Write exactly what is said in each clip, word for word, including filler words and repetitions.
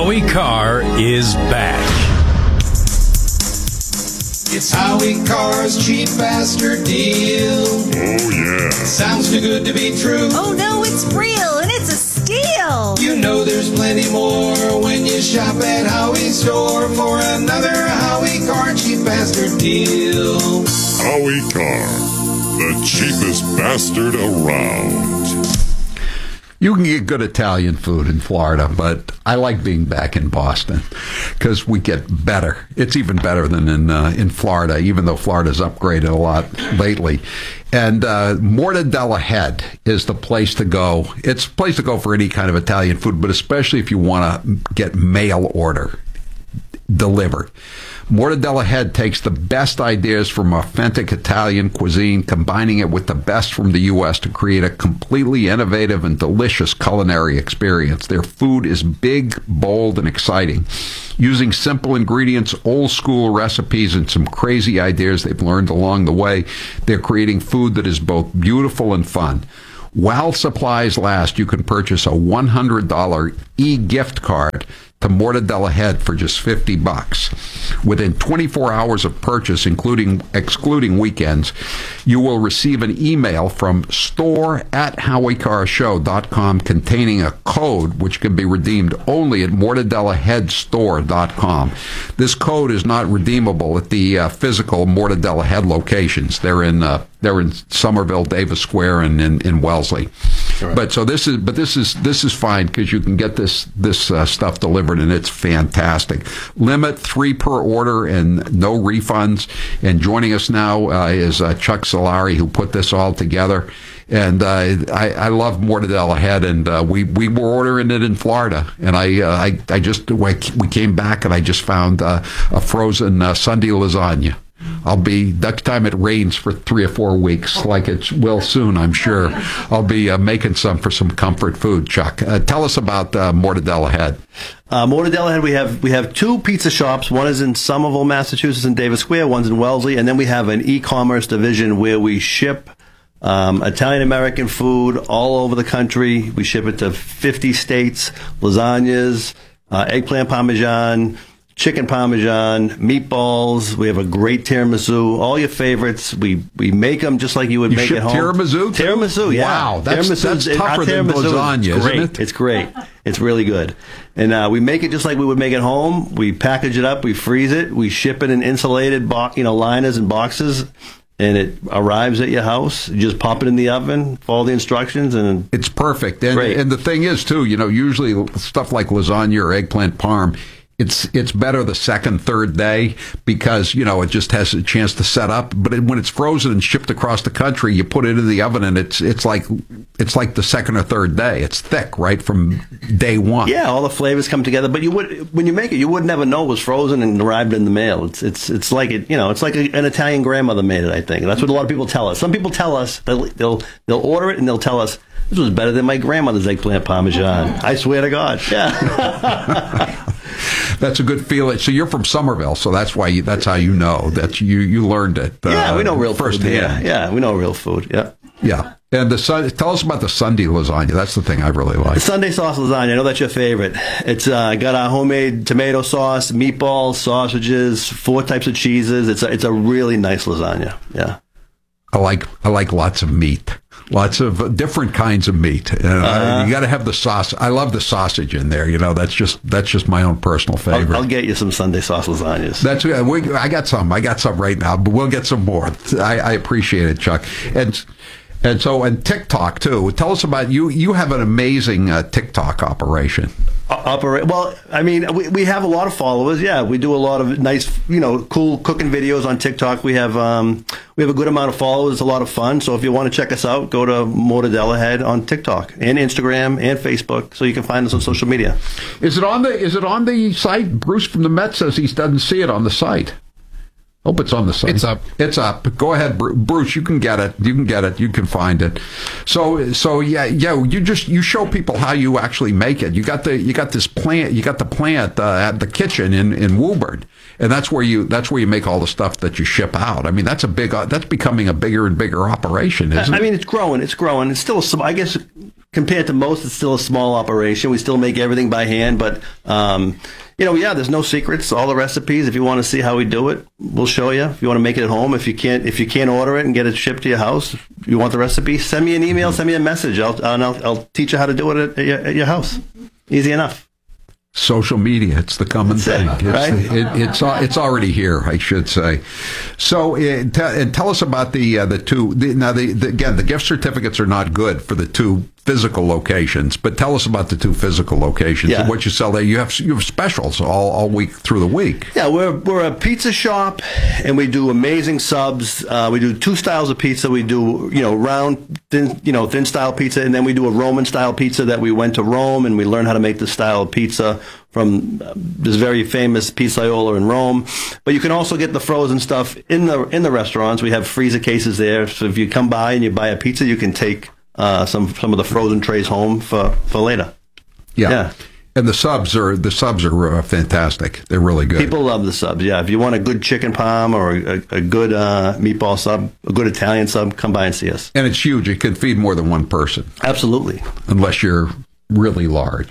Howie Carr is back. It's Howie Carr's cheap bastard deal. Oh, yeah. Sounds too good to be true. Oh, no, it's real, and it's a steal. You know there's plenty more when you shop at Howie's store for another Howie Carr cheap bastard deal. Howie Carr, the cheapest bastard around. You can get good Italian food in Florida, but I like being back in Boston because we get better. It's even better than in uh, in Florida, even though Florida's upgraded a lot lately. And uh, Mortadella Head is the place to go. It's a place to go for any kind of Italian food, but especially if you want to get mail order delivered. Mortadella Head takes the best ideas from authentic Italian cuisine, combining it with the best from the U S to create a completely innovative and delicious culinary experience. Their food is big, bold, and exciting. Using simple ingredients, old-school recipes, and some crazy ideas they've learned along the way, they're creating food that is both beautiful and fun. While supplies last, you can purchase a one hundred dollars e-gift card to Mortadella Head for just fifty bucks. Within twenty-four hours of purchase, including excluding weekends, you will receive an email from store at howie carr show dot com containing a code which can be redeemed only at mortadella head store dot com. This code is not redeemable at the uh, physical Mortadella Head locations. They're in uh, they're in Somerville, Davis Square, and in, in Wellesley. Right. But so this is but this is this is fine because you can get this this uh, stuff delivered, and it's fantastic. Limit three per order and no refunds. And joining us now uh, is uh, Chuck Solari, who put this all together. And uh, I, I love Mortadella Head, and uh, we, we were ordering it in Florida. And I uh, I, I just we came back, and I just found uh, a frozen uh, Sunday lasagna. I'll be, next time it rains for three or four weeks, like it will soon, I'm sure, I'll be uh, making some for some comfort food. Chuck, uh, tell us about uh, Mortadella Head. Uh, Mortadella Head, we have we have two pizza shops. One is in Somerville, Massachusetts, in Davis Square. One's in Wellesley. And then we have an e-commerce division where we ship um, Italian-American food all over the country. We ship it to fifty states, lasagnas, uh, eggplant parmesan, chicken parmesan, meatballs. We have a great tiramisu. All your favorites. We we make them just like you would you make ship it home. Tiramisu? Tiramisu, yeah. Wow, that's, that's tougher than lasagna, is great. isn't it? It's great. It's really good. And uh, we make it just like we would make it home. We package it up. We freeze it. We ship it in insulated, bo- you know, liners and boxes. And it arrives at your house. You just pop it in the oven, follow the instructions, and it's perfect. And, great. And the thing is, too, you know, usually stuff like lasagna or eggplant parm, It's it's better the second, third day because, you know, it just has a chance to set up. But it, when it's frozen and shipped across the country, you put it in the oven and it's it's like it's like the second or third day. It's thick right from day one. Yeah, all the flavors come together. But you would when you make it, you would never know it was frozen and arrived in the mail. It's it's it's like it, you know, it's like a, an Italian grandmother made it. I think that's what a lot of people tell us. Some people tell us they'll they'll, they'll order it and they'll tell us this was better than my grandmother's eggplant parmesan. I swear to God. Yeah. That's a good feeling. So you're from Somerville, so that's why you, that's how you know that you, you learned it. Uh, yeah, we know real firsthand. food. Yeah, yeah, we know real food. Yeah, yeah. And the tell us about the Sunday lasagna. That's the thing I really like. The Sunday sauce lasagna. I know that's your favorite. It's uh, got our homemade tomato sauce, meatballs, sausages, four types of cheeses. It's a, it's a really nice lasagna. Yeah. I like I like lots of meat. Lots of different kinds of meat. Uh, uh, you got to have the sauce. I love the sausage in there. You know, that's just that's just my own personal favorite. I'll, I'll get you some Sunday sauce lasagnas. That's uh, we, I got some. I got some right now, but we'll get some more. I, I appreciate it, Chuck. And and so and TikTok too. Tell us about you. You have an amazing uh, TikTok operation. Operate well. I mean, we we have a lot of followers. Yeah, we do a lot of nice, you know, cool cooking videos on TikTok. We have um we have a good amount of followers. It's a lot of fun. So if you want to check us out, go to Mortadella Head on TikTok and Instagram and Facebook, so you can find us on social media. Is it on the Is it on the site? Bruce from the Met says he doesn't see it on the site. Hope it's on the site. It's up. It's up. Go ahead, Bruce. You can get it. You can get it. You can find it. So, so yeah, yeah. You just you show people how you actually make it. You got the you got this plant. You got the plant uh, at the kitchen in in Woburn, and that's where you that's where you make all the stuff that you ship out. I mean, that's a big. Uh, that's becoming a bigger and bigger operation, isn't I it? mean, it's growing. It's growing. It's still. I guess compared to most, it's still a small operation. We still make everything by hand, but um, you know, yeah, there's no secrets. All the recipes. If you want to see how we do it, we'll show you. If you want to make it at home, if you can't, if you can't order it and get it shipped to your house, if you want the recipe, send me an email, send me a message. I'll and I'll, I'll teach you how to do it at your, at your house. Easy enough. Social media, it's the common That's thing. it, It's, right? it, it's al- it's already here, I should say. So, uh, te- and tell us about the uh, the two. The, now, the, the again, the gift certificates are not good for the two physical locations, but tell us about the two physical locations Yeah. and what you sell there. You have you have specials all, all week through the week. Yeah, we're we're a pizza shop, and we do amazing subs. Uh, we do two styles of pizza. We do you know round, thin you know thin style pizza, and then we do a Roman style pizza that we went to Rome and we learned how to make this style of pizza from uh, this very famous pizzaiolo in Rome. But you can also get the frozen stuff in the in the restaurants. We have freezer cases there, so if you come by and you buy a pizza, you can take uh, some some of the frozen trays home for, for later. Yeah. Yeah. And the subs are the subs are uh, fantastic. They're really good. People love the subs. Yeah, if you want a good chicken palm or a, a good uh, meatball sub, a good Italian sub, come by and see us. and it's huge. It can feed more than one person, Absolutely. unless you're really large.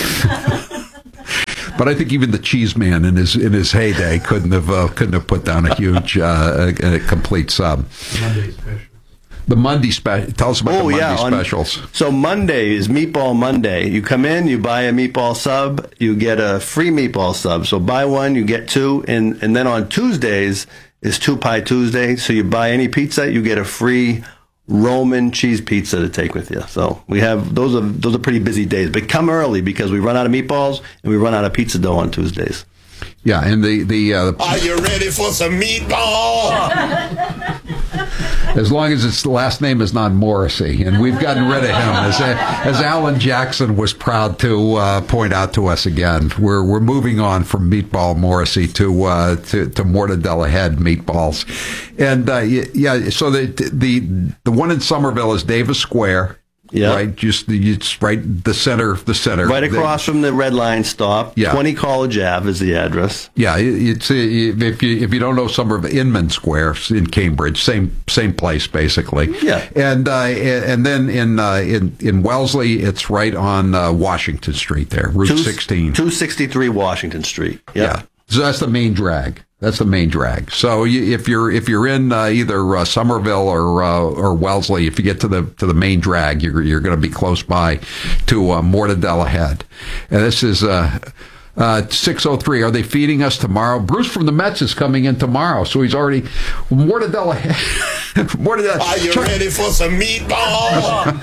But I think even the cheese man in his in his heyday couldn't have uh, couldn't have put down a huge uh, a, a complete sub. The Monday special. Tell us about the Monday on- specials. So Monday is Meatball Monday. You come in, you buy a meatball sub, you get a free meatball sub. So buy one, you get two, and and then on Tuesdays is Two Pie Tuesday. So you buy any pizza, you get a free Roman cheese pizza to take with you. So we have those are those are pretty busy days. But come early because we run out of meatballs and we run out of pizza dough on Tuesdays. Yeah, and the the uh, Are you ready for some meatball? as long as its last name is not Morrissey, and we've gotten rid of him, as as Alan Jackson was proud to uh, point out to us again. We're we're moving on from Meatball Morrissey to uh, to, to Mortadella Head meatballs, and uh, y- yeah. So the the the one in Somerville is Davis Square. Yeah. Right, just the, it's right the center, the center, Right across from the Red Line stop. Yeah. twenty College Ave is the address. Yeah, it- it's uh, if you if you don't know Somerville, Inman Square in Cambridge, same same place basically. Yeah. and uh, and then in uh, in in Wellesley, it's right on uh, Washington Street there, Route Two- sixteen. two sixty-three Washington Street. Yeah. Yeah, so that's the main drag. That's the main drag. So you, if you're if you're in uh, either uh, Somerville or uh, or Wellesley, if you get to the to the main drag, you're you're going to be close by to uh, Mortadella Head, and this is. Uh, Uh, six oh three. Are they feeding us tomorrow? Bruce from the Mets is coming in tomorrow, so he's already Mortadella. Mortadella. Are you Chuck- ready for some meatball?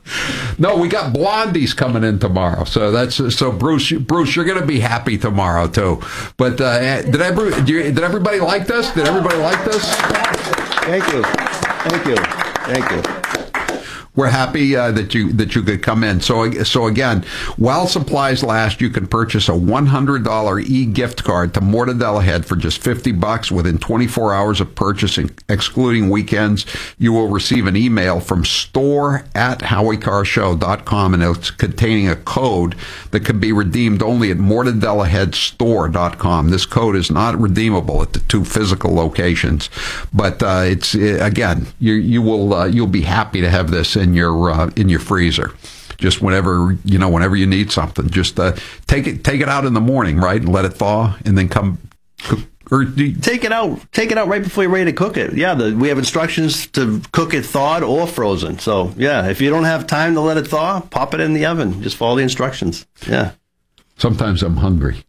No, we got Blondies coming in tomorrow, so that's so Bruce. Bruce, you're going to be happy tomorrow too. But uh, did every, did, you, did everybody like this? Did everybody like this? Thank you. Thank you. Thank you. We're happy uh, that you that you could come in. So so again, while supplies last, you can purchase a one hundred dollars e-gift card to Mortadella Head for just fifty bucks within twenty-four hours of purchasing, excluding weekends. You will receive an email from store at howie carr show dot com, and it's containing a code that can be redeemed only at mortadella head store dot com. This code is not redeemable at the two physical locations, but uh, it's uh, again, you you will uh, you'll be happy to have this in your uh, in your freezer. Just whenever you know, whenever you need something, just uh, take it take it out in the morning, right, and let it thaw, and then come. Cook, or do you, Take it out. Take it out right before you're ready to cook it. Yeah, the, we have instructions to cook it thawed or frozen. So yeah, if you don't have time to let it thaw, pop it in the oven. Just follow the instructions. Yeah. sometimes I'm hungry.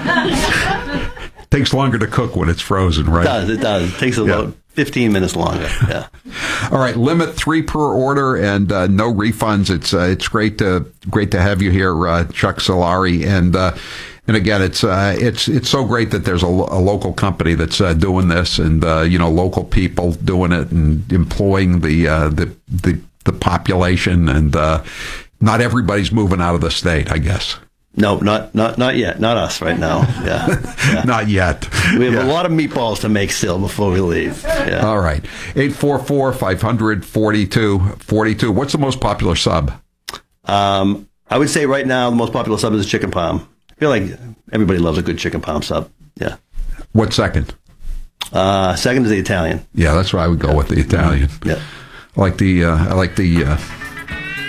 Takes longer to cook when it's frozen, right? It does. It does. It takes about Yeah. fifteen minutes longer. Yeah. All right, limit three per order and uh, no refunds. It's uh, it's great to great to have you here, uh, Chuck Solari, and uh, and again, it's uh, it's it's so great that there's a, lo- a local company that's uh, doing this, and uh, you know, local people doing it and employing the uh, the, the the population, and uh, not everybody's moving out of the state, I guess. No, not not not yet. Not us right now. Yeah. Yeah. Not yet. We have Yeah. a lot of meatballs to make still before we leave. Yeah. All right, eight four four, five hundred, forty-two forty-two. What's the most popular sub? Um, I would say right now the most popular sub is chicken palm. I feel like everybody loves a good chicken palm sub. Yeah. What second? Uh, second is the Italian. Yeah, that's why I would go with the Italian. Yeah. I like the uh, I like the uh,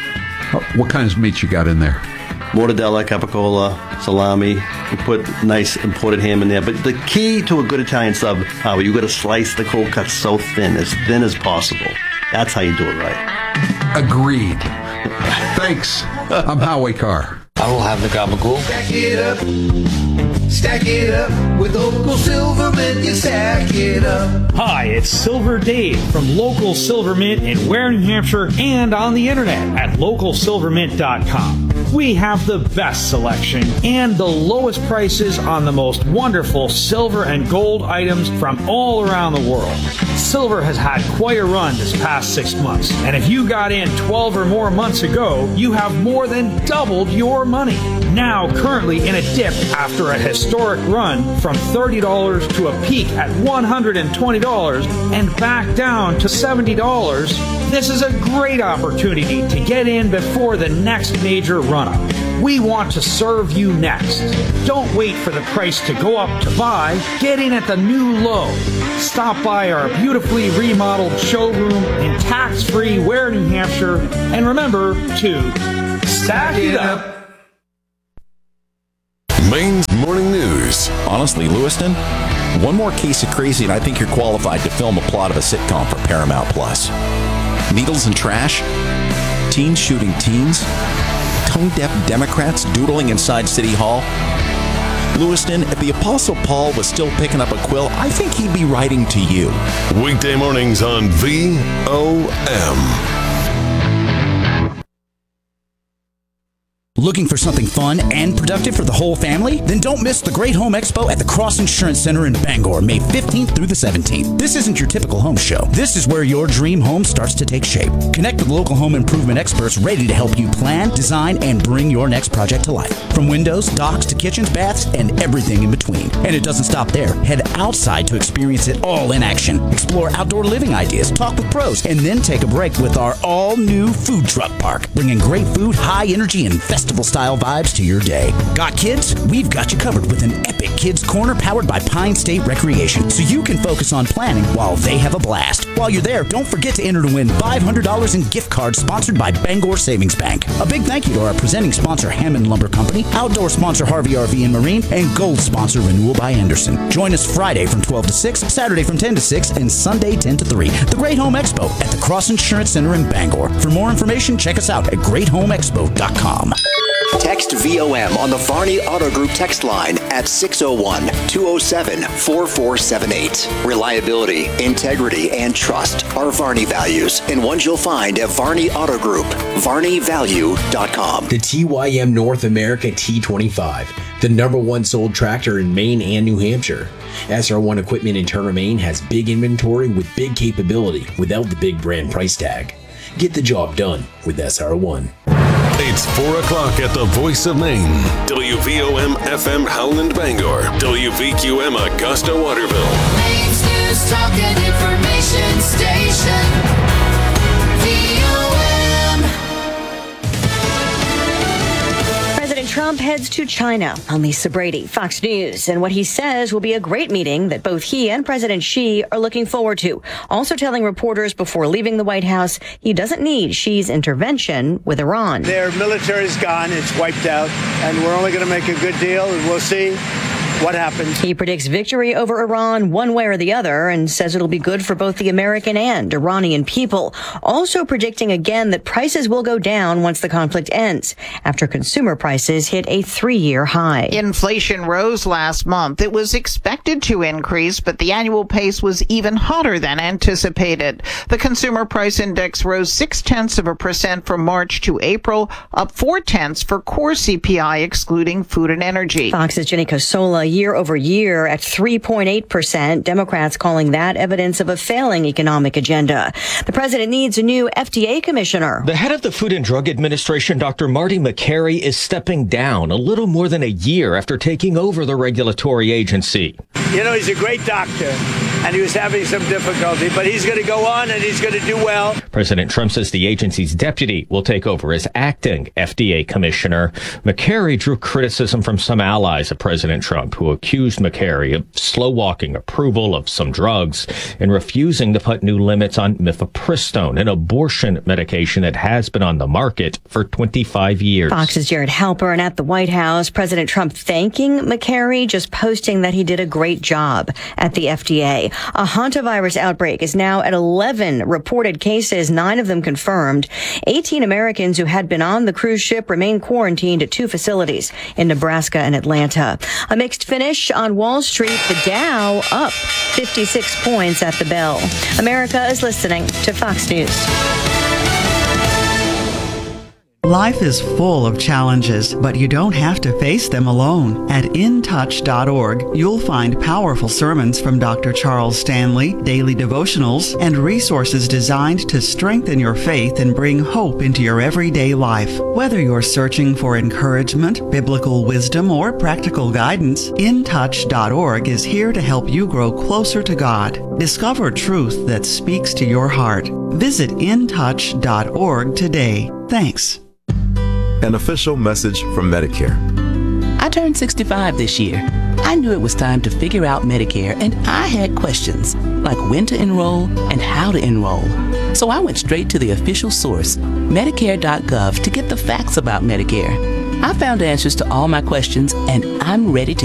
What kinds of meats you got in there? Mortadella, capicola, salami. We put nice imported ham in there. But the key to a good Italian sub, Howie, you got to slice the cold cuts so thin, as thin as possible. That's how you do it right. Agreed. Thanks. I'm Howie Carr. I will have the gabagool. Stack it up, stack it up with Local Silverman. You stack it up. Hi, it's Silver Dave from Local Silvermint in Ware, New Hampshire, and on the internet at local silvermint dot com. We have the best selection and the lowest prices on the most wonderful silver and gold items from all around the world. Silver has had quite a run this past six months, and if you got in twelve or more months ago, you have more than doubled your money. Now, currently in a dip after a historic run from thirty dollars to a peak at one hundred twenty dollars and back down to seventy dollars, this is a great opportunity to get in before the next major run-up. We want to serve you next. Don't wait for the price to go up to buy. Get in at the new low. Stop by our beautifully remodeled showroom in tax-free Ware, New Hampshire, and remember to stack it up. Maine's Morning News. Honestly, Lewiston, one more case of crazy and I think you're qualified to film a plot of a sitcom for Paramount Plus. Needles and trash, teens shooting teens, tone-deaf Democrats doodling inside City Hall. Lewiston, if the Apostle Paul was still picking up a quill, I think he'd be writing to you. Weekday mornings on V O M. Looking for something fun and productive for the whole family? Then don't miss the Great Home Expo at the Cross Insurance Center in Bangor, May fifteenth through the seventeenth. This isn't your typical home show. This is where your dream home starts to take shape. Connect with local home improvement experts ready to help you plan, design, and bring your next project to life. From windows, docks, to kitchens, baths, and everything in between. And it doesn't stop there. Head outside to experience it all in action. Explore outdoor living ideas, talk with pros, and then take a break with our all-new food truck park, bringing great food, high energy, and festival-style vibes to your day. Got kids? We've got you covered with an epic kids corner powered by Pine State Recreation, so you can focus on planning while they have a blast. While you're there, don't forget to enter to win five hundred dollars in gift cards sponsored by Bangor Savings Bank. A big thank you to our presenting sponsor, Hammond Lumber Company, outdoor sponsor, Harvey R V and Marine, and gold sponsor, Renewal by Anderson. Join us Friday from twelve to six, Saturday from ten to six, and Sunday ten to three. The Great Home Expo at the Cross Insurance Center in Bangor. For more information, check us out at great home expo dot com. Text V O M on the Varney Auto Group text line at six oh one, two oh seven, four four seven eight. Reliability, integrity, and trust are Varney values, and ones you'll find at Varney Auto Group, varney value dot com. The T Y M North America T twenty-five, the number one sold tractor in Maine and New Hampshire. S R one Equipment in Turner, Maine has big inventory with big capability without the big brand price tag. Get the job done with S R one. It's four o'clock at the Voice of Maine. W V O M F M Howland Bangor. W V Q M Augusta Waterville. Maine's News Talk and Information Station. V O M. President Trump heads to China. I'm Lisa Brady, Fox News, and what he says will be a great meeting that both he and President Xi are looking forward to. Also telling reporters before leaving the White House he doesn't need Xi's intervention with Iran. Their military's gone, it's wiped out, and we're only going to make a good deal, and we'll see what happens. He predicts victory over Iran one way or the other and says it'll be good for both the American and Iranian people. Also predicting again that prices will go down once the conflict ends after consumer prices hit a three-year high. Inflation rose last month. It was expected to increase, but the annual pace was even hotter than anticipated. The consumer price index rose six-tenths of a percent from March to April, up four-tenths for core C P I excluding food and energy. Fox's Jenny Cosola year over year at three point eight percent. Democrats calling that evidence of a failing economic agenda. The president needs a new F D A commissioner. The head of the Food and Drug Administration, Doctor Marty McCary, is stepping down a little more than a year after taking over the regulatory agency. You know, he's a great doctor. and he was having some difficulty. But he's going to go on, and he's going to do well. President Trump says the agency's deputy will take over as acting F D A commissioner. McCary drew criticism from some allies of President Trump, who accused McCary of slow-walking approval of some drugs and refusing to put new limits on mifepristone, an abortion medication that has been on the market for twenty-five years. Fox's Jared Halper, and at the White House, President Trump thanking McCary, just posting that he did a great job at the F D A. A hantavirus outbreak is now at eleven reported cases, nine of them confirmed. eighteen Americans who had been on the cruise ship remain quarantined at two facilities in Nebraska and Atlanta. A mixed finish on Wall Street, the Dow up fifty-six points at the bell. America is listening to Fox News. Life is full of challenges, but you don't have to face them alone. At in touch dot org, you'll find powerful sermons from Doctor Charles Stanley, daily devotionals, and resources designed to strengthen your faith and bring hope into your everyday life. Whether you're searching for encouragement, biblical wisdom, or practical guidance, in touch dot org is here to help you grow closer to God. Discover truth that speaks to your heart. Visit in touch dot org today. Thanks. An official message from Medicare. I turned sixty-five this year. I knew it was time to figure out Medicare, and I had questions, like when to enroll and how to enroll. So I went straight to the official source, Medicare dot gov, to get the facts about Medicare. I found answers to all my questions, and I'm ready to